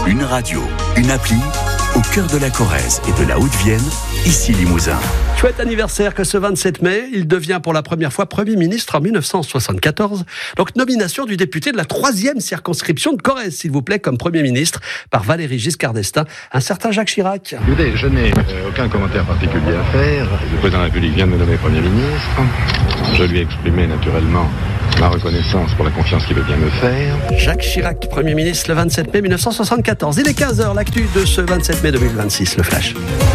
Une radio, une appli, au cœur de la Corrèze et de la Haute-Vienne, ici Limousin. Chouette anniversaire que ce 27 mai, il devient pour la première fois Premier ministre en 1974. Donc nomination du député de la 3e circonscription de Corrèze, s'il vous plaît, comme Premier ministre, par Valéry Giscard d'Estaing, un certain Jacques Chirac. Écoutez, je n'ai aucun commentaire particulier à faire. Le président de la République vient de me nommer Premier ministre. Je lui ai exprimé naturellement ma reconnaissance pour la confiance qu'il veut bien me faire. Jacques Chirac, Premier ministre le 27 mai 1974. Il est 15h, l'actu de ce 27 mai 2026, le Flash.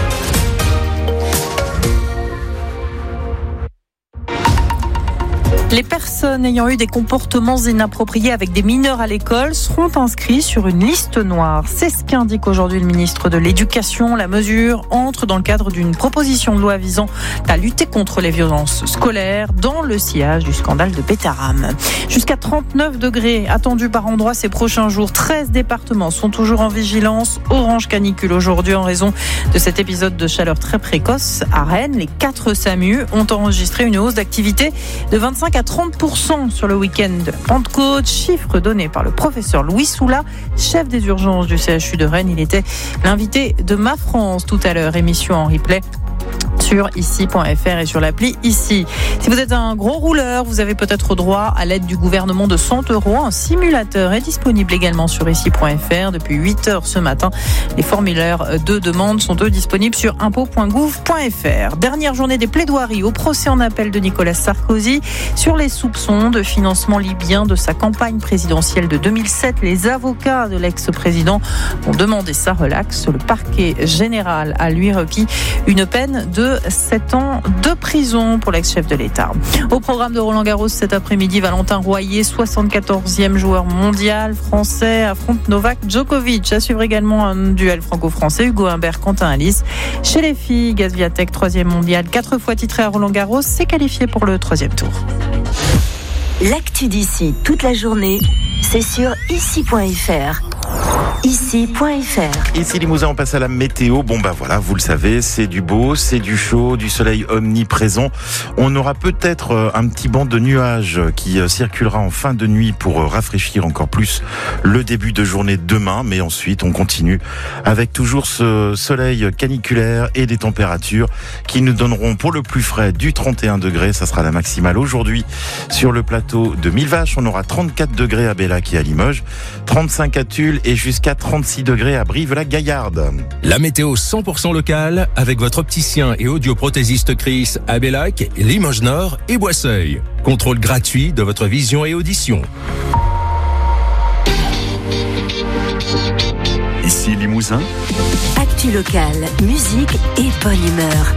Les personnes ayant eu des comportements inappropriés avec des mineurs à l'école seront inscrits sur une liste noire. C'est ce qu'indique aujourd'hui le ministre de l'Éducation. La mesure entre dans le cadre d'une proposition de loi visant à lutter contre les violences scolaires dans le sillage du scandale de Pétaram. Jusqu'à 39 degrés attendus par endroit ces prochains jours. 13 départements sont toujours en vigilance orange canicule aujourd'hui en raison de cet épisode de chaleur très précoce. À Rennes, les 4 SAMU ont enregistré une hausse d'activité de 25 à 30% sur le week-end de la Pentecôte, chiffre donné par le professeur Louis Soula, chef des urgences du CHU de Rennes. Il était l'invité de Ma France tout à l'heure, émission en replay sur ici.fr et sur l'appli Ici. Si vous êtes un gros rouleur, vous avez peut-être droit à l'aide du gouvernement de 100 €. Un simulateur est disponible également sur ici.fr depuis 8h ce matin. Les formulaires de demande sont eux disponibles sur impôts.gouv.fr. Dernière journée des plaidoiries au procès en appel de Nicolas Sarkozy sur les soupçons de financement libyen de sa campagne présidentielle de 2007. Les avocats de l'ex-président ont demandé sa relaxe. Le parquet général a lui requis une peine de 7 ans de prison pour l'ex-chef de l'État. Au programme de Roland-Garros cet après-midi, Valentin Royer, 74e joueur mondial français, affronte Novak Djokovic. À suivre également un duel franco-français, Hugo Humbert, Quentin Alice. Chez les filles, Gaz Viatek, 3e mondial, 4 fois titré à Roland-Garros, s'est qualifié pour le 3e tour. L'actu d'ici toute la journée, c'est sur ici.fr. Ici.fr. Ici Limousin, on passe à la météo. Bon voilà, vous le savez, c'est du beau, c'est du chaud, du soleil omniprésent. On aura peut-être un petit banc de nuages qui circulera en fin de nuit pour rafraîchir encore plus le début de journée demain. Mais ensuite, on continue avec toujours ce soleil caniculaire et des températures qui nous donneront pour le plus frais du 31 degrés. Ça sera la maximale aujourd'hui sur le plateau de Millevaches. On aura 34 degrés à Bellac et à Limoges, 35 à Tulle et jusqu'à 36 degrés à Brive-la-Gaillarde. La météo 100% locale avec votre opticien et audioprothésiste Chris à Bellac, Limoges Nord et Boisseuil. Contrôle gratuit de votre vision et audition. Ici Limousin. Actu locale, musique et bonne humeur.